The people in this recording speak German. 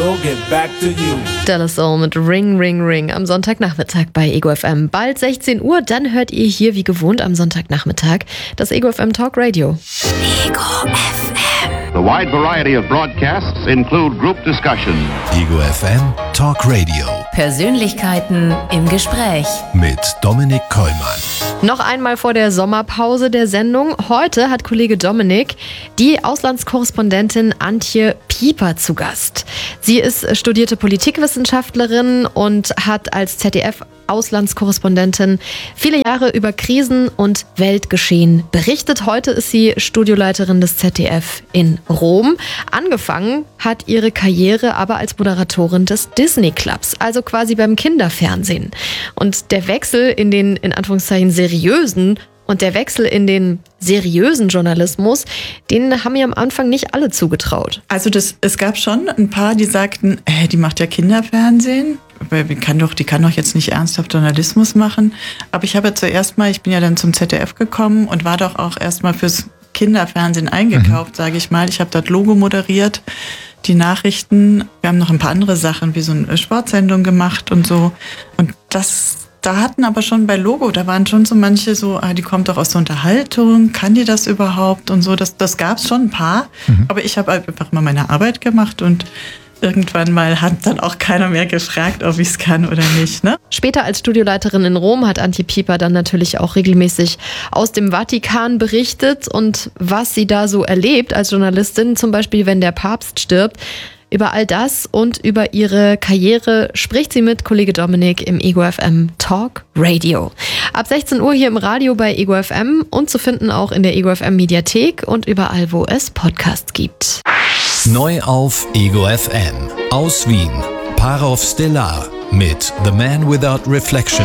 Soul, get back to you. De La Soul mit Ring, Ring, Ring am Sonntagnachmittag bei Ego FM. Bald 16 Uhr, dann hört ihr hier wie gewohnt am Sonntagnachmittag das Ego FM Talk Radio. Ego FM. The wide variety of broadcasts include group discussion. Ego FM Talk Radio. Persönlichkeiten im Gespräch. Mit Dominik Kollmann. Noch einmal vor der Sommerpause der Sendung. Heute hat Kollege Dominik die Auslandskorrespondentin Antje Pieper zu Gast. Sie ist studierte Politikwissenschaftlerin und hat als ZDF-Auslandskorrespondentin viele Jahre über Krisen und Weltgeschehen berichtet. Heute ist sie Studioleiterin des ZDF in Rom. Angefangen hat ihre Karriere aber als Moderatorin des Disney Clubs, also quasi beim Kinderfernsehen. Und der Wechsel in den, in Anführungszeichen, seriösen und der Wechsel in den seriösen Journalismus, den haben mir am Anfang nicht alle zugetraut. Also es gab schon ein paar, die sagten, die macht ja Kinderfernsehen. Die kann doch jetzt nicht ernsthaft Journalismus machen. Aber ich bin ja dann zum ZDF gekommen und war doch auch erstmal fürs Kinderfernsehen eingekauft, sage ich mal. Ich habe dort Logo moderiert, die Nachrichten. Wir haben noch ein paar andere Sachen, wie so eine Sportsendung gemacht und so. Und da hatten aber schon bei Logo, da waren schon so manche so, die kommt doch aus der Unterhaltung, kann die das überhaupt und so. Das gab es schon ein paar. Aber ich habe einfach mal meine Arbeit gemacht und irgendwann mal hat dann auch keiner mehr gefragt, ob ich es kann oder nicht. Ne? Später als Studioleiterin in Rom hat Antje Pieper dann natürlich auch regelmäßig aus dem Vatikan berichtet und was sie da so erlebt als Journalistin, zum Beispiel wenn der Papst stirbt. Über all das und über ihre Karriere spricht sie mit Kollege Dominik im Ego FM Talk Radio. Ab 16 Uhr hier im Radio bei Ego FM und zu finden auch in der Ego FM Mediathek und überall, wo es Podcasts gibt. Neu auf Ego FM. Aus Wien. Parov Stellar mit The Man Without Reflection.